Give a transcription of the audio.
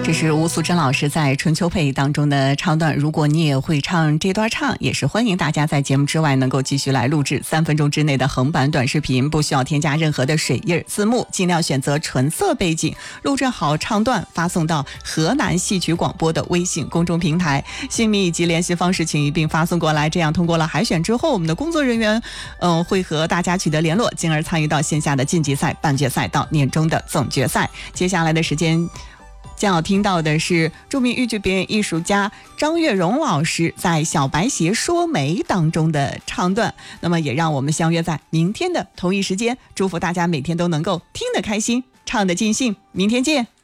这是吴素珍老师在《春秋配》当中的唱段，如果你也会唱这段唱，也是欢迎大家在节目之外能够继续来录制3分钟之内的横版短视频，不需要添加任何的水印字幕，尽量选择纯色背景，录制好唱段发送到河南戏曲广播的微信公众平台，姓名以及联系方式请一并发送过来，这样通过了海选之后，我们的工作人员会和大家取得联络，进而参与到线下的晋级赛、半决赛到年终的总决赛。接下来的时间将要听到的是著名豫剧表演艺术家张月荣老师在《小白鞋说媒》当中的唱段，那么也让我们相约在明天的同一时间，祝福大家每天都能够听得开心，唱得尽兴，明天见。